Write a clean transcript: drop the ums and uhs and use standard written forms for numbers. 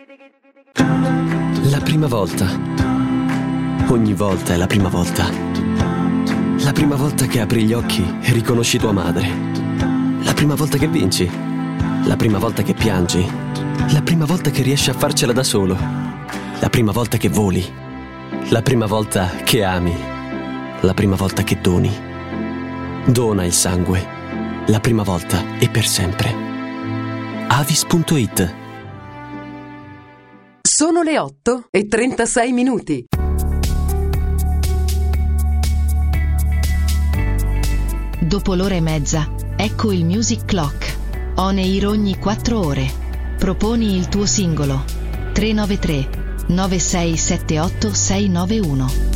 La prima volta. Ogni volta è la prima volta. La prima volta che apri gli occhi e riconosci tua madre. La prima volta che vinci. La prima volta che piangi. La prima volta che riesci a farcela da solo. La prima volta che voli. La prima volta che ami. La prima volta che doni. Dona il sangue. La prima volta e per sempre. Avis.it. Sono le 8:36. Dopo l'ora e mezza, ecco il Music Clock. On air ogni 4 ore. Proponi il tuo singolo. 393 9678 691.